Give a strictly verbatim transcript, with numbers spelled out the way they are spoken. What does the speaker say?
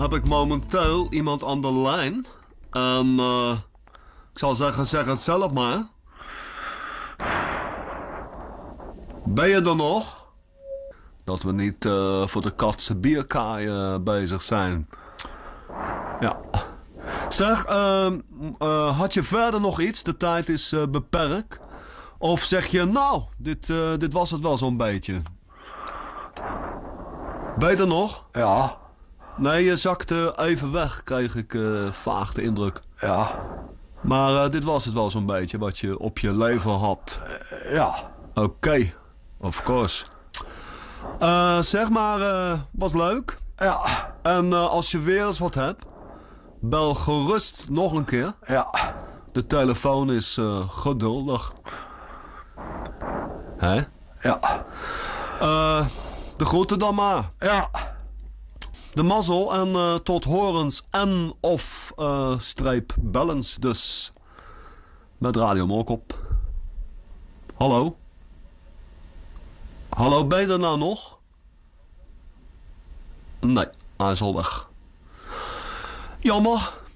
heb ik momenteel iemand aan de lijn. En uh, ik zal zeggen, zeg het zelf maar. Ben je er nog? Dat we niet uh, voor de Katse bierkaaien bezig zijn. Ja. Zeg, uh, uh, had je verder nog iets? De tijd is uh, beperkt. Of zeg je, nou, dit, uh, dit was het wel zo'n beetje. Beter nog? Ja. Nee, je zakte even weg, kreeg ik uh, vaag de indruk. Ja. Maar uh, dit was het wel zo'n beetje, wat je op je leven had. Uh, ja. Oké, okay. Of course. Uh, zeg maar, uh, was leuk. Ja. En uh, als je weer eens wat hebt, bel gerust nog een keer. Ja. De telefoon is uh, geduldig. Hè? Ja. Uh, de groeten dan maar. Ja. De mazzel en uh, tot horens en of uh, streep bellens dus. Met Radio Moorkop. Hallo? Hallo, ben je er nou nog? Nee, hij is al weg. Jammer.